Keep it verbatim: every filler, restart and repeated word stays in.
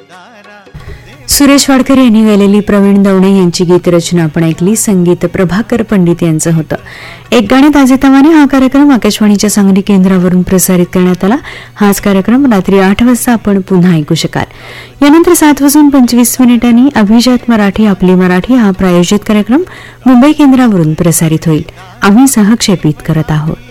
सुरेश वाडकर यांनी गायलेली प्रवीण दवणे यांची गीतरचना आपण ऐकली. संगीत प्रभाकर पंडित यांचं होतं. एक गाणे ताजेतवाने हा कार्यक्रम आकाशवाणीच्या सांगली केंद्रावरून प्रसारित करण्यात आला. हाच कार्यक्रम रात्री आठ वाजता आपण पुन्हा ऐकू शकाल. यानंतर सात वाजून पंचवीस मिनिटांनी अभिजात मराठी आपली मराठी हा प्रायोजित कार्यक्रम मुंबई केंद्रावरून प्रसारित होईल. आम्ही सहक्षेपित करत आहोत.